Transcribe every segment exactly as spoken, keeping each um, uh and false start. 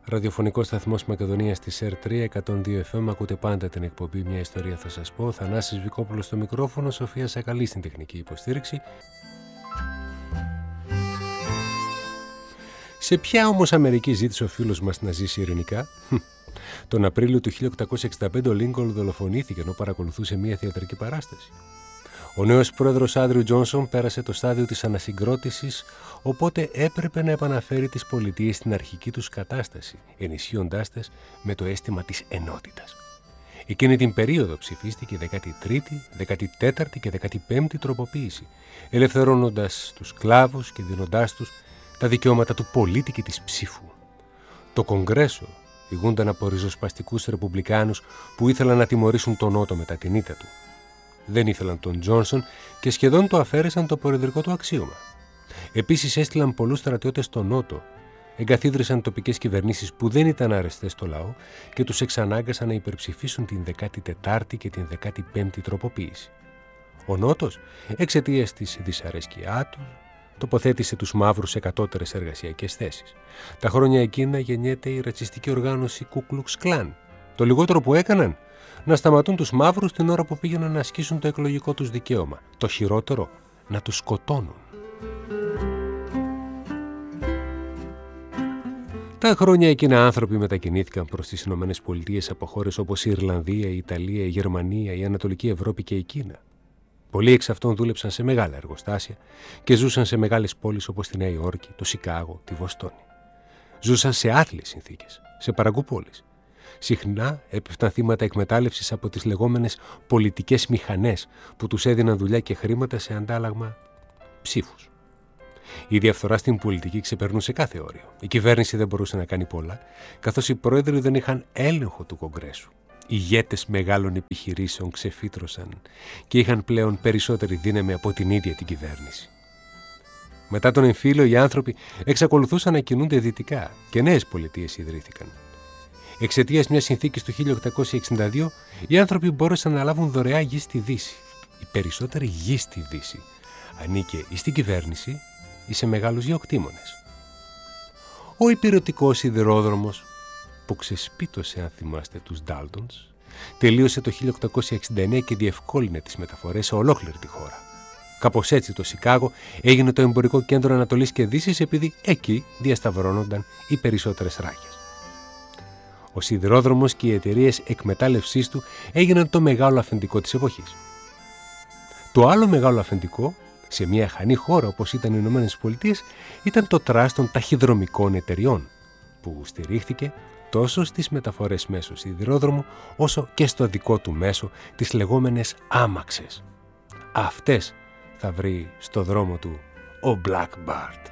Ραδιοφωνικό σταθμός Μακεδονίας της ΕΡ τρία εκατόν δύο εφ εμ. Ακούτε πάντα την εκπομπή «Μια ιστορία θα σας πω». Θανάσης Βικόπουλος στο μικρόφωνο, Σοφία Σακαλή στην τεχνική υποστήριξη. Σε ποια όμως Αμερική ζήτησε ο φίλος μας να ζήσει ειρηνικά? Τον Απρίλιο του χίλια οκτακόσια εξήντα πέντε ο Λίνκολν δολοφονήθηκε ενώ παρακολουθούσε μια θεατρική παράσταση. Ο νέος πρόεδρος Άντριου Τζόνσον πέρασε το στάδιο της ανασυγκρότησης, οπότε έπρεπε να επαναφέρει τις πολιτείες στην αρχική τους κατάσταση, ενισχύοντάς τες με το αίσθημα της ενότητας. Εκείνη την περίοδο ψηφίστηκε η δέκατη τρίτη, δέκατη τέταρτη και δέκατη πέμπτη τροποποίηση, ελευθερώνοντας τους σκλάβους και δίνοντάς τους τα δικαιώματα του πολίτη και της ψήφου. Το Κογκρέσο ηγούνταν από ριζοσπαστικούς ρεπουμπλικάνους που ήθελαν να τιμωρήσουν τον Νότο μετά την ήττα του. Δεν ήθελαν τον Τζόνσον και σχεδόν το αφαίρεσαν το προεδρικό του αξίωμα. Επίσης έστειλαν πολλούς στρατιώτες στο Νότο, εγκαθίδρυσαν τοπικές κυβερνήσεις που δεν ήταν αρεστές στο λαό και τους εξανάγκασαν να υπερψηφίσουν την δέκατη τετάρτη και την δέκατη πέμπτη τροποποίηση. Ο Νότος, εξαιτίας της δυσαρέσκειά του, τοποθέτησε τους μαύρους σε κατώτερες εργασιακές θέσεις. Τα χρόνια εκείνα γεννιέται η ρατσιστική οργάνωση Ku Klux Klan. Το λιγότερο που έκαναν, να σταματούν τους μαύρους την ώρα που πήγαιναν να ασκήσουν το εκλογικό τους δικαίωμα. Το χειρότερο, να τους σκοτώνουν. Τα χρόνια εκείνα άνθρωποι μετακινήθηκαν προς τις Ηνωμένες Πολιτείες από χώρες όπως η Ιρλανδία, η Ιταλία, η Γερμανία, η Ανατολική Ευρώπη και η Κίνα. Πολλοί εξ αυτών δούλεψαν σε μεγάλα εργοστάσια και ζούσαν σε μεγάλες πόλεις όπως τη Νέα Υόρκη, το Σικάγο, τη Βοστόνη. Ζούσαν σε άθλιες συνθήκες, σε παραγκούπολεις. Συχνά έπεφταν θύματα εκμετάλλευσης από τις λεγόμενες πολιτικές μηχανές που τους έδιναν δουλειά και χρήματα σε αντάλλαγμα ψήφους. Η διαφθορά στην πολιτική ξεπερνούσε κάθε όριο. Η κυβέρνηση δεν μπορούσε να κάνει πολλά, καθώς οι πρόεδροι δεν είχαν έλεγχο του Κογκρέσου. Οι ηγέτες μεγάλων επιχειρήσεων ξεφύτρωσαν και είχαν πλέον περισσότερη δύναμη από την ίδια την κυβέρνηση. Μετά τον εμφύλιο, οι άνθρωποι εξακολουθούσαν να κινούνται δυτικά και νέες πολιτείες ιδρύθηκαν. Εξαιτίας μιας συνθήκης του χίλια οκτακόσια εξήντα δύο, οι άνθρωποι μπόρεσαν να λάβουν δωρεά γη στη Δύση. Η περισσότερη γη στη Δύση ανήκε ή στην κυβέρνηση ή σε μεγάλους γεωκτήμονες. Ο υπηρετικός σιδηρόδρομος που ξεσπίτωσε, αν θυμάστε, τους Ντάλτονς, τελείωσε το χίλια οκτακόσια εξήντα εννέα και διευκόλυνε τις μεταφορές σε ολόκληρη τη χώρα. Κάπως έτσι το Σικάγο έγινε το εμπορικό κέντρο Ανατολής και Δύσης, επειδή εκεί διασταυρώνονταν οι περισσότερες ράγες. Ο σιδηρόδρομος και οι εταιρείες εκμετάλλευσής του έγιναν το μεγάλο αφεντικό της εποχής. Το άλλο μεγάλο αφεντικό, σε μια αχανή χώρα όπως ήταν οι Ηνωμένες Πολιτείες, ήταν το τραστ των ταχυδρομικών εταιριών, που στηρίχθηκε τόσο στις μεταφορές μέσω σιδηρόδρομου, όσο και στο δικό του μέσο, τις λεγόμενες άμαξες. Αυτές θα βρει στο δρόμο του ο Black Bart.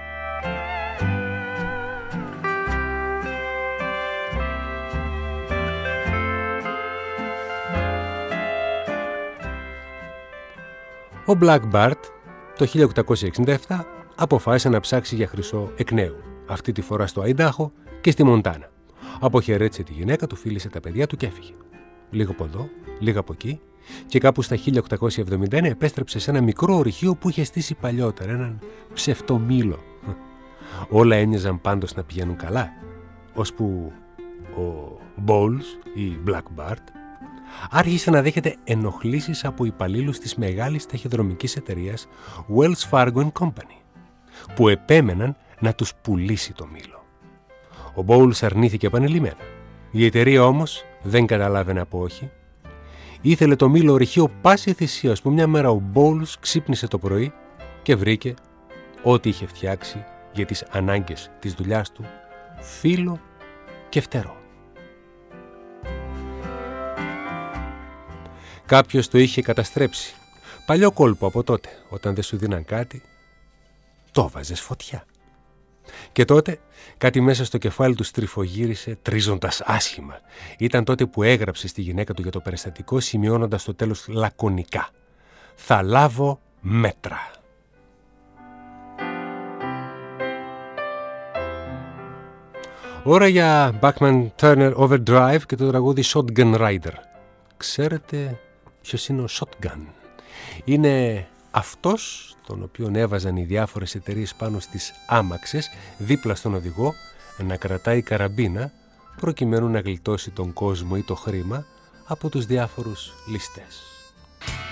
Ο Black Bart το χίλια οκτακόσια εξήντα επτά αποφάσισε να ψάξει για χρυσό εκ νέου, αυτή τη φορά στο Αϊντάχο και στη Μοντάνα. Αποχαιρέτησε τη γυναίκα του, φίλησε τα παιδιά του και έφυγε. Λίγο από εδώ, λίγο από εκεί, και κάπου στα χίλια οκτακόσια εβδομήντα ένα επέστρεψε σε ένα μικρό ορυχείο που είχε στήσει παλιότερα, έναν ψευτομήλο. Όλα έμοιαζαν πάντως να πηγαίνουν καλά, ώσπου ο Bowles ή Black Bart άρχισε να δέχεται ενοχλήσεις από υπαλλήλους της μεγάλης ταχυδρομικής εταιρείας Wells Fargo and Company, που επέμεναν να τους πουλήσει το μήλο. Ο Bowles αρνήθηκε επανειλημμένα. Η εταιρεία όμως δεν καταλάβαινε από όχι. Ήθελε το μήλο ορυχείο πάση θυσίας, που μια μέρα ο Bowles ξύπνησε το πρωί και βρήκε ό,τι είχε φτιάξει για τις ανάγκες της δουλειάς του, φύλλο και φτερό. Κάποιος το είχε καταστρέψει. Παλιό κόλπο από τότε, όταν δεν σου δίναν κάτι, το βάζες φωτιά. Και τότε κάτι μέσα στο κεφάλι του στριφογύρισε, τρίζοντας άσχημα. Ήταν τότε που έγραψε στη γυναίκα του για το περιστατικό, σημειώνοντας στο τέλος λακωνικά: «Θα λάβω μέτρα». Ώρα για Bachman Turner Overdrive και το τραγούδι Shotgun Rider. Ξέρετε ποιος είναι ο Shotgun? Είναι αυτός τον οποίον έβαζαν οι διάφορες εταιρείες πάνω στις άμαξες, δίπλα στον οδηγό, να κρατάει καραμπίνα προκειμένου να γλιτώσει τον κόσμο ή το χρήμα από τους διάφορους ληστές.